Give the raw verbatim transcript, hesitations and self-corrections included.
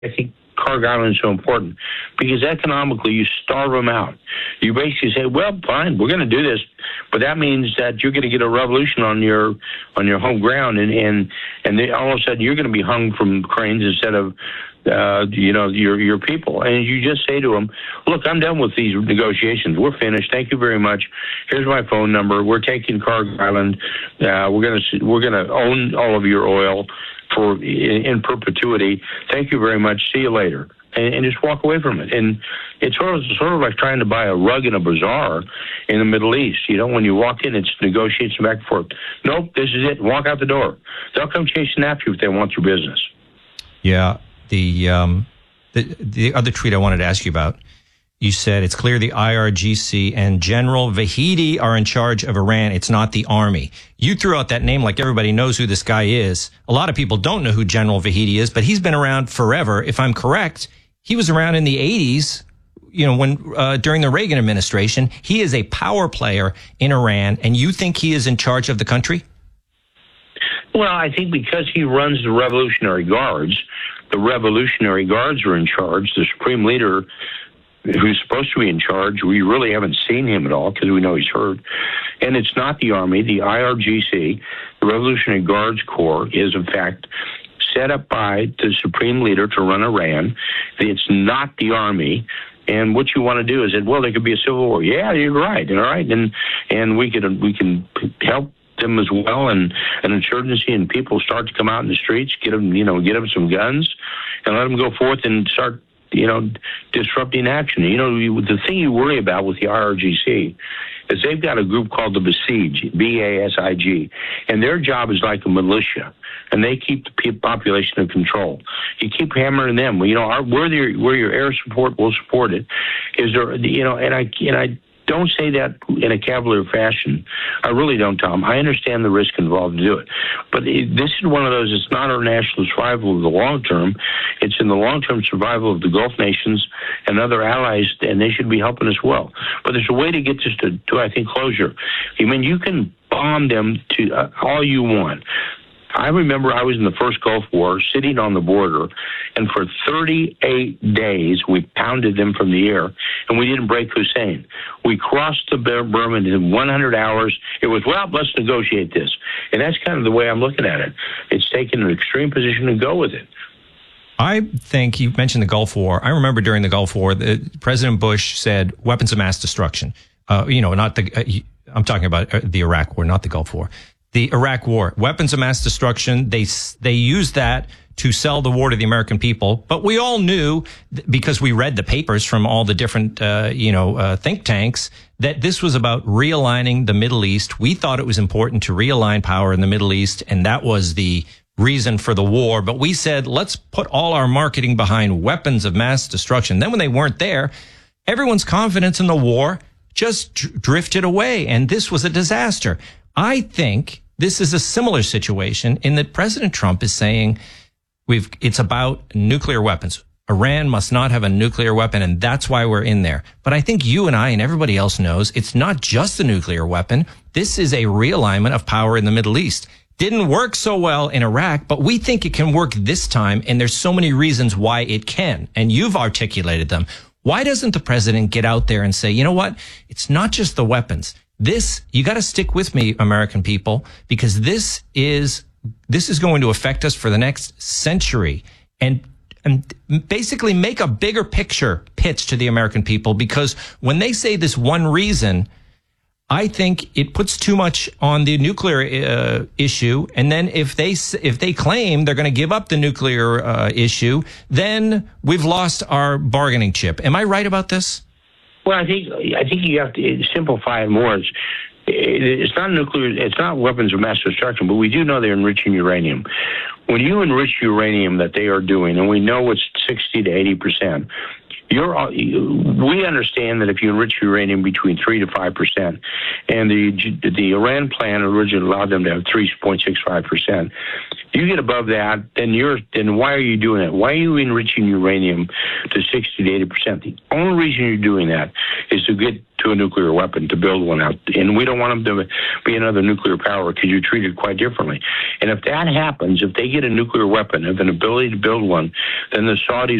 I think Kharg Island is so important, because economically you starve them out. You basically say, well, fine, we're going to do this, but that means that you're going to get a revolution on your on your home ground, and and and they, all of a sudden you're going to be hung from cranes instead of uh, you know your your people. And you just say to them, look, I'm done with these negotiations. We're finished. Thank you very much. Here's my phone number. We're taking Kharg Island. Uh, we're going to we're going to own all of your oil for in, in perpetuity. Thank you very much. See you later. And, and just walk away from it. And it's sort of sort of like trying to buy a rug in a bazaar in the Middle East. You know, when you walk in, it's negotiations back and forth. Nope, this is it. Walk out the door. They'll come chasing after you if they want your business. Yeah. The um, the the other tweet I wanted to ask you about. You said it's clear the I R G C and General Vahidi are in charge of Iran. It's not the army. You threw out that name like everybody knows who this guy is. A lot of people don't know who General Vahidi is, but he's been around forever. If I'm correct, he was around in the eighties, you know, when uh, during the Reagan administration. He is a power player in Iran, and you think he is in charge of the country? Well, I think because he runs the Revolutionary Guards, the Revolutionary Guards are in charge. The Supreme Leader, who's supposed to be in charge, we really haven't seen him at all because we know he's hurt. And it's not the Army. The I R G C, the Revolutionary Guards Corps, is in fact set up by the Supreme Leader to run Iran. It's not the Army. And what you want to do is that, well, there could be a civil war. Yeah, you're right. All right. And and we can we can help them as well, and an insurgency, and people start to come out in the streets, get them, you know, get them some guns, and let them go forth and start, you know, disrupting action. You know, you, the thing you worry about with the I R G C is they've got a group called the Basij, B A S I G, and their job is like a militia, and they keep the population in control. You keep hammering them. Well, you know, our, where your where your air support will support it. Is there, you know, and I and I. don't say that in a cavalier fashion. I really don't, Tom. I understand the risk involved to do it. But it, this is one of those, it's not our national survival of the long term. It's in the long-term survival of the Gulf nations and other allies, and they should be helping as well. But there's a way to get this to, to I think, closure. I mean, you can bomb them to uh, all you want. I remember I was in the first Gulf War, sitting on the border, and for thirty-eight days we pounded them from the air, and we didn't break Hussein. We crossed the Burma in one hundred hours. It was, well, let's negotiate this. And that's kind of the way I'm looking at it. It's taken an extreme position to go with it. I think you mentioned the Gulf War. I remember during the Gulf War, the, President Bush said weapons of mass destruction. Uh, you know, not the, uh, I'm talking about the Iraq War, not the Gulf War. The Iraq War, weapons of mass destruction. They they used that to sell the war to the American people. But we all knew, because we read the papers from all the different uh, you know uh, think tanks, that this was about realigning the Middle East. We thought it was important to realign power in the Middle East, and that was the reason for the war. But we said, let's put all our marketing behind weapons of mass destruction. Then when they weren't there, everyone's confidence in the war just dr- drifted away, and this was a disaster. I think this is a similar situation in that President Trump is saying we've it's about nuclear weapons. Iran must not have a nuclear weapon, and that's why we're in there. But I think you and I and everybody else knows it's not just a nuclear weapon. This is a realignment of power in the Middle East. Didn't work so well in Iraq, but we think it can work this time, and there's so many reasons why it can, and you've articulated them. Why doesn't the president get out there and say, you know what, it's not just the weapons. This, you got to stick with me, American people, because this is this is going to affect us for the next century, and and basically make a bigger picture pitch to the American people. Because when they say this one reason, I think it puts too much on the nuclear uh, issue. And then if they if they claim they're going to give up the nuclear uh, issue, then we've lost our bargaining chip. Am I right about this? Well, I think I think you have to simplify it more. It's, it's not nuclear, it's not weapons of mass destruction, but we do know they're enriching uranium. When you enrich uranium that they are doing, and we know it's sixty to eighty percent, you're, we understand that if you enrich uranium between three to five percent, and the the Iran plan originally allowed them to have three point six five percent, you get above that, then you're then why are you doing that? Why are you enriching uranium to sixty to eighty percent? The only reason you're doing that is to get to a nuclear weapon, to build one out. And we don't want them to be another nuclear power because you're treated quite differently. And if that happens, if they get a nuclear weapon, have an ability to build one, then the Saudis